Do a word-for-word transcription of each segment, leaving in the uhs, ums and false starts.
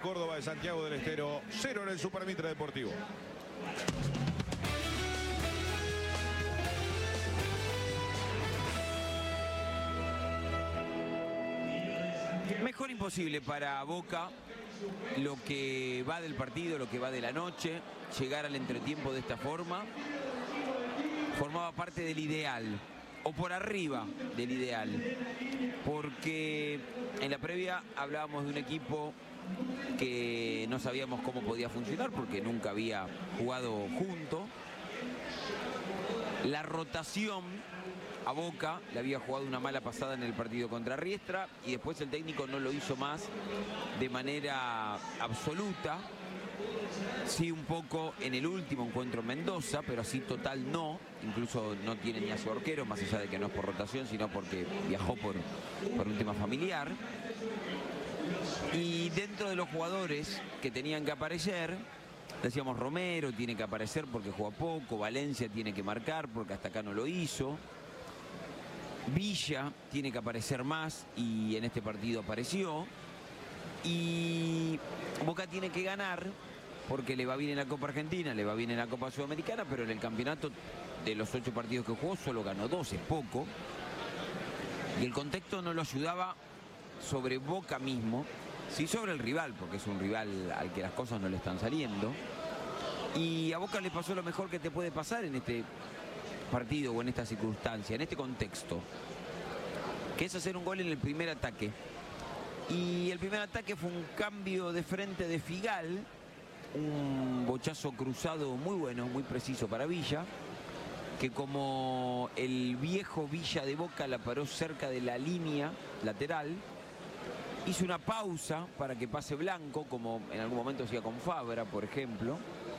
Córdoba de Santiago del Estero, cero en el Super Mitre Deportivo. Mejor imposible para Boca lo que va del partido, lo que va de la noche, llegar al entretiempo de esta forma. Formaba parte del ideal, o por arriba del ideal, porque en la previa hablábamos de un equipo que no sabíamos cómo podía funcionar porque nunca había jugado junto. La rotación a Boca le había jugado una mala pasada en el partido contra Riestra y después el técnico no lo hizo más de manera absoluta. Sí, un poco en el último encuentro en Mendoza, pero así total no. Incluso no tiene ni a su arquero, más allá de que no es por rotación, sino porque viajó por, por un tema familiar. Y dentro de los jugadores que tenían que aparecer, decíamos Romero tiene que aparecer porque juega poco, Valencia tiene que marcar porque hasta acá no lo hizo. Villa tiene que aparecer más y en este partido apareció. Y Boca tiene que ganar porque le va bien en la Copa Argentina, le va bien en la Copa Sudamericana, pero en el campeonato de los ocho partidos que jugó solo ganó dos, es poco. Y el contexto no lo ayudaba sobre Boca mismo, sí sobre el rival, porque es un rival al que las cosas no le están saliendo. Y a Boca le pasó lo mejor que te puede pasar en este partido o en esta circunstancia, en este contexto, que es hacer un gol en el primer ataque. Y el primer ataque fue un cambio de frente de Figal, un bochazo cruzado muy bueno, muy preciso para Villa, que como el viejo Villa de Boca la paró cerca de la línea lateral, hizo una pausa para que pase Blanco, como en algún momento hacía con Fabra, por ejemplo,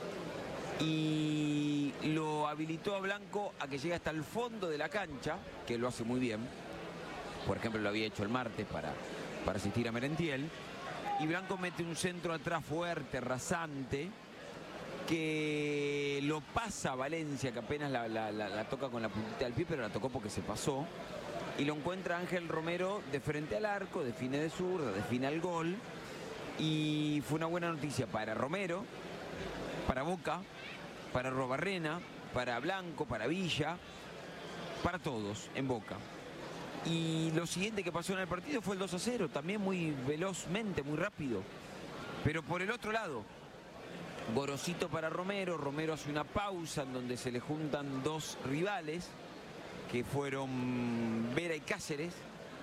y lo habilitó a Blanco a que llegue hasta el fondo de la cancha, que lo hace muy bien. Por ejemplo, lo había hecho el martes para, para asistir a Merentiel. Y Blanco mete un centro atrás fuerte, rasante, que lo pasa a Valencia, que apenas la, la, la, la toca con la puntita del pie, pero la tocó porque se pasó. Y lo encuentra Ángel Romero de frente al arco, define de zurda, define al gol. Y fue una buena noticia para Romero, para Boca, para Robarrena, para Blanco, para Villa, para todos en Boca. Y lo siguiente que pasó en el partido fue el dos a cero, también muy velozmente, muy rápido. Pero por el otro lado, Gorosito para Romero, Romero hace una pausa en donde se le juntan dos rivales, que fueron Vera y Cáceres.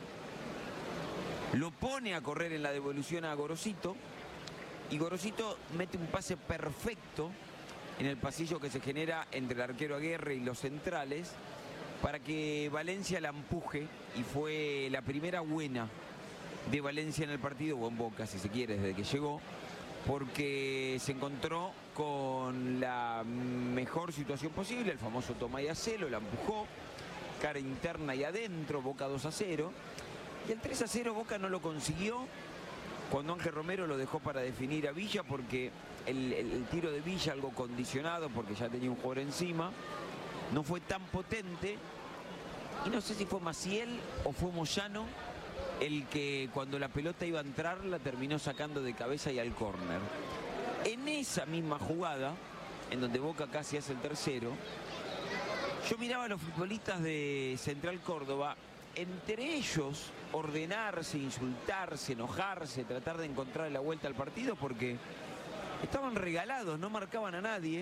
Lo pone a correr en la devolución a Gorosito, y Gorosito mete un pase perfecto en el pasillo que se genera entre el arquero Aguerre y los centrales, para que Valencia la empuje, y fue la primera buena de Valencia en el partido, o en Boca si se quiere, desde que llegó, porque se encontró con la mejor situación posible, el famoso toma y hacelo, la empujó, cara interna y adentro, Boca dos a cero, y el tres a cero Boca no lo consiguió cuando Ángel Romero lo dejó para definir a Villa, porque el, el, el tiro de Villa, algo condicionado porque ya tenía un jugador encima, no fue tan potente, y no sé si fue Maciel o fue Moyano el que cuando la pelota iba a entrar la terminó sacando de cabeza y al córner. En esa misma jugada, en donde Boca casi hace el tercero, yo miraba a los futbolistas de Central Córdoba, entre ellos ordenarse, insultarse, enojarse, tratar de encontrar la vuelta al partido, porque estaban regalados, no marcaban a nadie.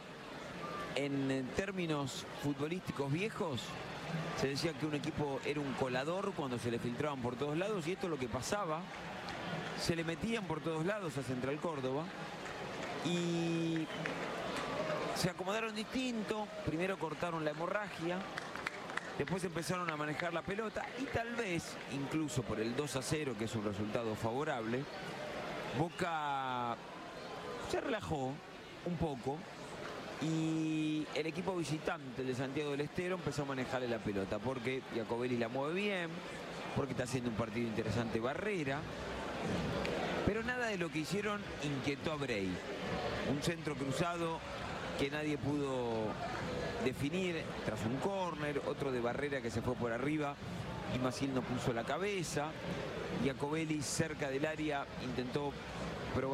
En términos futbolísticos viejos, se decía que un equipo era un colador cuando se le filtraban por todos lados, y esto es lo que pasaba. Se le metían por todos lados a Central Córdoba y se acomodaron distinto. Primero cortaron la hemorragia, después empezaron a manejar la pelota, y tal vez, incluso por el dos a cero, que es un resultado favorable, Boca se relajó un poco, y el equipo visitante de Santiago del Estero empezó a manejarle la pelota, porque Jacobelli la mueve bien, porque está haciendo un partido interesante Barrera, pero nada de lo que hicieron inquietó a Bray. Un centro cruzado que nadie pudo definir tras un córner, otro de Barrera que se fue por arriba y Maciel no puso la cabeza. Jacobelli cerca del área intentó